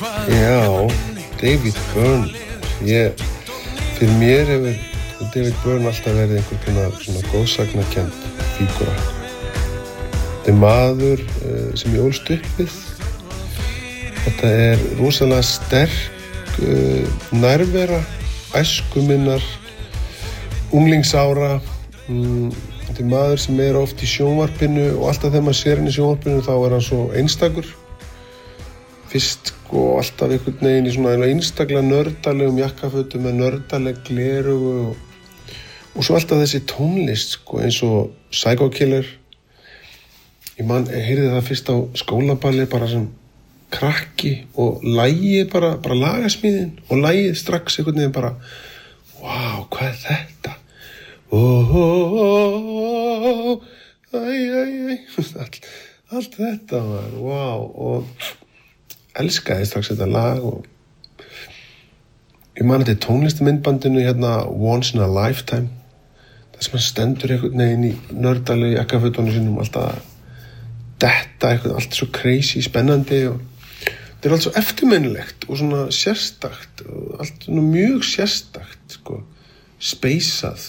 Já, David Byrne. Fyrir mér hefur David Byrne alltaf verið einhver svona góðsagnakennd fígúra. Þetta maður sem ég ólst upp við. Þetta rosalega sterk nærvera æsku minnar, unglingsára. Þetta maður sem oft í sjónvarpinu og alltaf þegar maður sér hann í sjónvarpinu þá hann svo einstakur. Fyrst alltaf einhvern veginn í svona einstaklega nördalegum jakkafötum með nördaleg glerugu og svo alltaf þessi tónlist eins og Psycho Killer. Ég heyrði það fyrst á skólaballi bara sem krakki og lagið bara lagasmíðin og lagið strax einhvern veginn bara vá, hvað þetta? Allt þetta var vá og elskaði strax þetta lag og ég man þetta tónlistamindbandinu Once in a Lifetime þar sem hann stendur einhvern veginn í nördalegu jakkafötunum sínum alltaf detta eitthvað, allt svo crazy, spennandi og þetta allt svo eftirminnilegt og svona sérstakt og allt svona mjög sérstakt speysað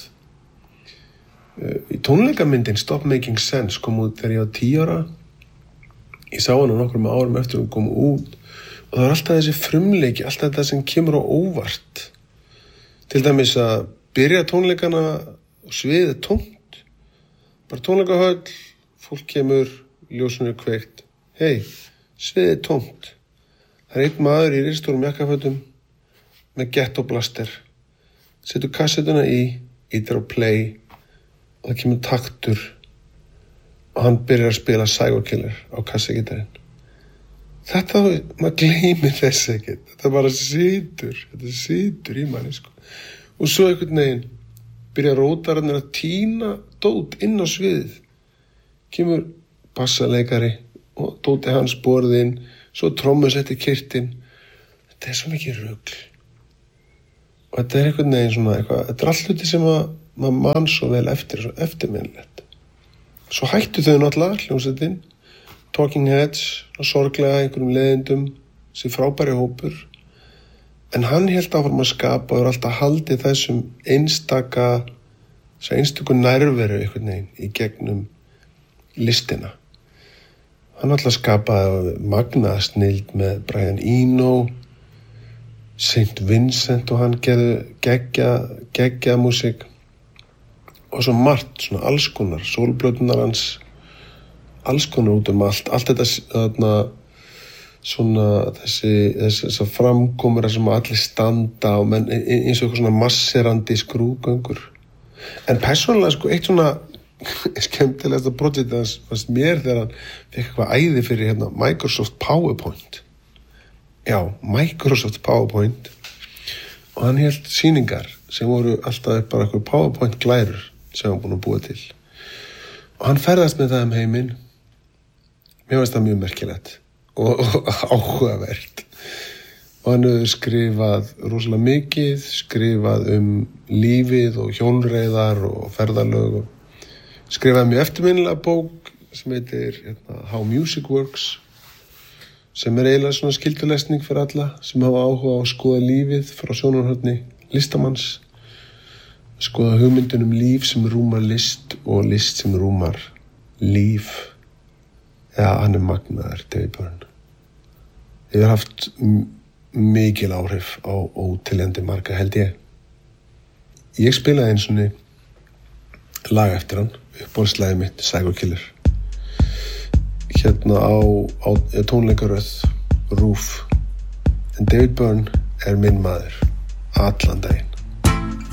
í tónleikamyndin Stop Making Sense kom út þegar ég var 10 ára. Ég sá hana nokkrum árum eftir hún kom út og það alltaf þessi frumleiki, alltaf þetta sem kemur á óvart. Til dæmis að byrja tónleikana og sviðið tómt. Bara tónleikahöll, fólk kemur, ljósun kveikt. Hey, sviðið tómt. Það einn maður í ristórum jakkafötum með gettoblaster. Setur kassettuna ítir á play og það kemur taktur. Og hann byrjar að spila Psycho Killer á kassagítarinn. Þetta, maður gleymir þess ekkert. Þetta bara situr í manni, Og svo einhvern veginn byrjar rótararnir að tína dót inn á sviðið. Kemur bassaleikari og dóti hans borðið inn, svo trommusetti kyrtinn. Þetta svo mikið rugl. Og þetta einhvern veginn svona eitthvað, þetta allt hluti sem maður man svo vel eftir, svo eftirminnilegt. Svo hættu þau náttúrulega, hljómsveitin, Talking Heads, og sorglega einhverjum leiðindum, þessi frábæri hópur. En hann hélt áfram að skapa og alltaf haldið þessum einstöku nærveru einhvern veginn í gegnum listina. Hann alltaf skapaði magnaða snilld með Brian Eno, St. Vincent og hann gerði geggja músík. Og svo margt, svona alls konar, sólblötunar hans, alls konar út allt þetta svona þessar framkomur sem allir standa og menn, eins og eitthvað svona masserandi skrúðgöngur. En persónulega eitt svona skemmtilegasta projekt hans fannst mér þegar hann fekk eitthvað æði fyrir Microsoft PowerPoint. Já, Microsoft PowerPoint og hann hélt sýningar sem voru alltaf bara eitthvað PowerPoint glærur sem hann búin að búa til. Og hann ferðast með það heiminn. Mér finnst það mjög merkilegt og áhugavert. Og hann hefur skrifað rosalega mikið, skrifað lífið og hjólreiðar og ferðalög. Skrifaði mjög eftirminnilega bók sem heitir How Music Works sem eiginlega svona skyldulesning fyrir alla sem hafa áhuga á að skoða lífið frá sjónarhorni listamanns. Skoða hugmyndin líf sem rúmar list og list sem rúmar líf. Já, hann magnaður, David Byrne. Ég hef haft mikil áhrif á óteljandi marga, held ég. Ég spilaði einu svona lag eftir hann, uppáhaldslagið mitt, Psycho Killer. Á tónleikaröð, Roof. En David Byrne minn maður, allan daginn.